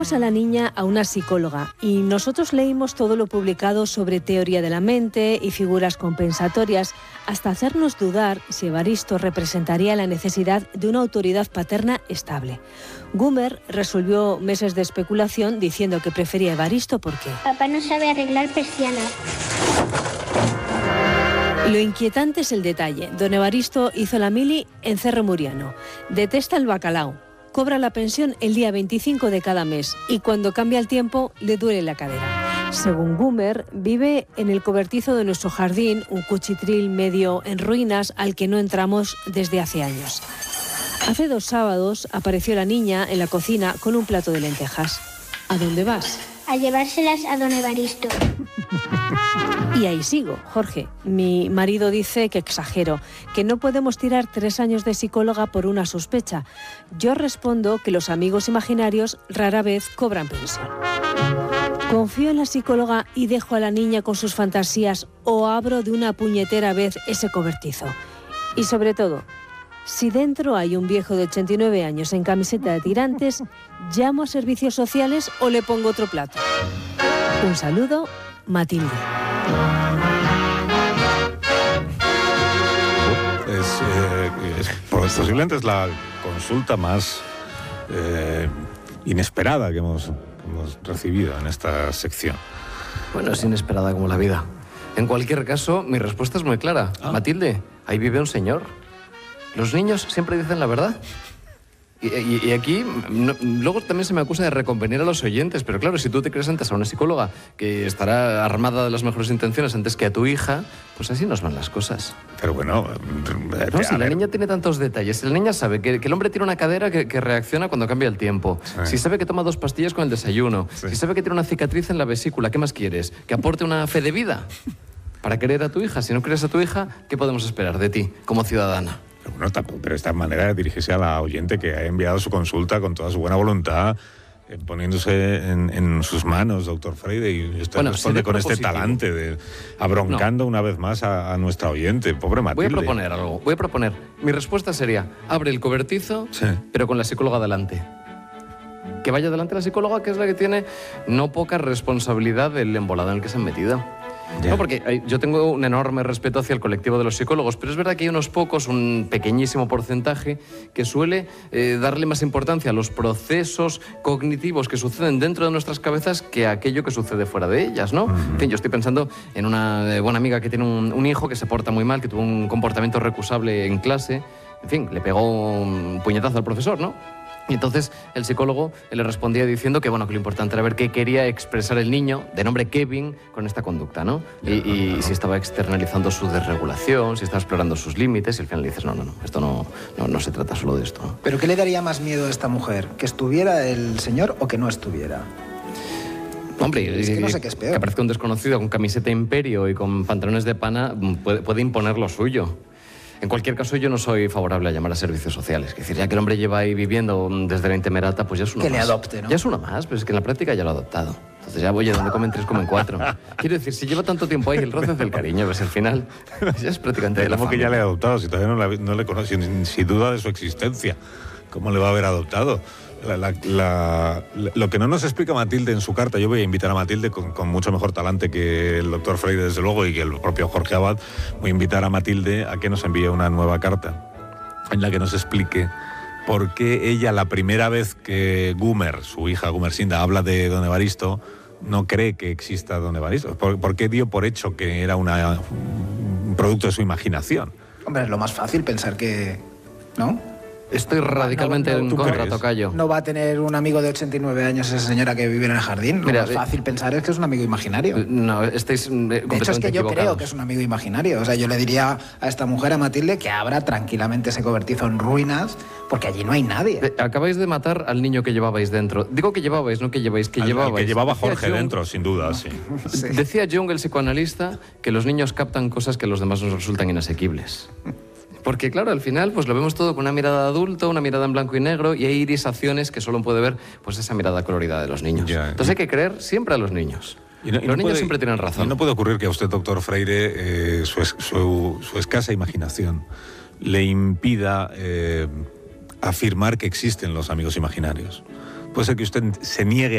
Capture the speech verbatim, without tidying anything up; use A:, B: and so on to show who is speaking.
A: A la niña a una psicóloga y nosotros leímos todo lo publicado sobre teoría de la mente y figuras compensatorias hasta hacernos dudar si Evaristo representaría la necesidad de una autoridad paterna estable. Gumer resolvió meses de especulación diciendo que prefería Evaristo porque
B: papá no sabe arreglar persianas.
A: Lo inquietante es el detalle. Don Evaristo hizo la mili en Cerro Muriano. Detesta el bacalao. Cobra la pensión el día veinticinco de cada mes y cuando cambia el tiempo le duele la cadera. Según Gumer, vive en el cobertizo de nuestro jardín, un cuchitril medio en ruinas al que no entramos desde hace años. Hace dos sábados apareció la niña en la cocina con un plato de lentejas. ¿A dónde vas?
B: A llevárselas a don Evaristo.
A: Y ahí sigo, Jorge. Mi marido dice que exagero, que no podemos tirar tres años de psicóloga por una sospecha. Yo respondo que los amigos imaginarios rara vez cobran pensión. ¿Confío en la psicóloga y dejo a la niña con sus fantasías o abro de una puñetera vez ese cobertizo? Y sobre todo, si dentro hay un viejo de ochenta y nueve años en camiseta de tirantes, ¿llamo a servicios sociales o le pongo otro plato? Un saludo, Matilde.
C: Es, eh, es, posiblemente es la consulta más eh, inesperada que hemos, que hemos recibido en esta sección.
D: Bueno, es inesperada como la vida. En cualquier caso, mi respuesta es muy clara. Ah. Matilde, ahí vive un señor. Los niños siempre dicen la verdad. Y, y, y aquí, no, luego también se me acusa de reconvenir a los oyentes, pero claro, si tú te crees antes a una psicóloga que estará armada de las mejores intenciones antes que a tu hija, pues así nos van las cosas.
C: Pero bueno...
D: No, si la niña tiene tantos detalles, si la niña sabe que, que el hombre tiene una cadera que, que reacciona cuando cambia el tiempo, sí. Si sabe que toma dos pastillas con el desayuno, sí. Si sabe que tiene una cicatriz en la vesícula, ¿qué más quieres? ¿Que aporte una fe de vida? Para querer a tu hija. Si no quieres a tu hija, ¿qué podemos esperar de ti como ciudadana?
C: Pero, bueno, pero esta manera de dirigirse a la oyente que ha enviado su consulta con toda su buena voluntad, eh, poniéndose en, en sus manos, doctor Freire, y usted bueno, responde con este positivo. talante, de, abroncando no. una vez más a, a nuestra oyente, pobre Matilde.
D: Voy a proponer algo, voy a proponer. Mi respuesta sería, abre el cobertizo, sí. pero con la psicóloga delante. Que vaya delante la psicóloga, que es la que tiene no poca responsabilidad del embolado en el que se han metido. Yeah. No, porque hay, yo tengo un enorme respeto hacia el colectivo de los psicólogos, pero es verdad que hay unos pocos, un pequeñísimo porcentaje, que suele eh, darle más importancia a los procesos cognitivos que suceden dentro de nuestras cabezas que a aquello que sucede fuera de ellas, ¿no? Mm-hmm. En fin, yo estoy pensando en una buena amiga que tiene un, un hijo que se porta muy mal, que tuvo un comportamiento recusable en clase, en fin, le pegó un puñetazo al profesor, ¿no? Y entonces el psicólogo le respondía diciendo que, bueno, que lo importante era ver qué quería expresar el niño, de nombre Kevin, con esta conducta, ¿no? Y, y, y si estaba externalizando su desregulación, si estaba explorando sus límites, y al final le dices, no, no, no, esto no, no, no se trata solo de esto, ¿no?
E: ¿Pero qué le daría más miedo a esta mujer? ¿Que estuviera el señor o que no estuviera?
D: Hombre,
E: es que no sé qué es peor.
D: Que aparezca un desconocido con camiseta Imperio y con pantalones de pana puede, puede imponer lo suyo. En cualquier caso, yo no soy favorable a llamar a servicios sociales. Es decir, ya que el hombre lleva ahí viviendo desde la intemerata, pues ya es uno
E: que
D: más.
E: Que le adopte, ¿no?
D: Ya es uno más, pero es que en la práctica ya lo ha adoptado. Entonces ya voy a donde comen tres, comen cuatro. Quiero decir, si lleva tanto tiempo ahí, el roce del cariño, pues al final ya es prácticamente de la familia.
C: ¿Cómo que ya le ha adoptado? Si todavía no, la, no le conoce, sin, sin duda de su existencia. ¿Cómo le va a haber adoptado? La, la, la, lo que no nos explica Matilde en su carta, yo voy a invitar a Matilde con, con mucho mejor talante que el doctor Freire, desde luego, y que el propio Jorge Abad, voy a invitar a Matilde a que nos envíe una nueva carta en la que nos explique por qué ella, la primera vez que Gumer, su hija Gumersinda, habla de don Evaristo, no cree que exista don Evaristo. ¿Por, por qué dio por hecho que era una, un producto de su imaginación?
E: Hombre, es lo más fácil pensar que... ¿no?
D: Estoy radicalmente no, no, en contra, crees? Tocayo.
E: No va a tener un amigo de ochenta y nueve años esa señora que vive en el jardín. Lo Mira, más fácil eh, pensar es que es un amigo imaginario.
D: No, estáis completamente
E: De hecho, es que yo
D: equivocados.
E: creo que es un amigo imaginario. O sea, yo le diría a esta mujer, a Matilde, que abra tranquilamente ese cobertizo en ruinas, porque allí no hay nadie.
D: Eh, acabáis de matar al niño que llevabais dentro. Digo que llevabais, no que lleváis, que
C: al,
D: llevabais.
C: Al que llevaba Jorge
D: Jung,
C: dentro, sin duda,
D: no.
C: sí.
D: sí. Decía Jung, el psicoanalista, que los niños captan cosas que a los demás nos resultan inasequibles. Porque, claro, al final pues lo vemos todo con una mirada de adulto, una mirada en blanco y negro, y hay irisaciones que solo puede ver pues esa mirada colorida de los niños. Yeah. Entonces hay que creer siempre a los niños. Y no, y los no niños puede, siempre tienen razón.
C: Y no puede ocurrir que a usted, doctor Freire, eh, su, su, su escasa imaginación le impida eh, afirmar que existen los amigos imaginarios. Puede ser que usted se niegue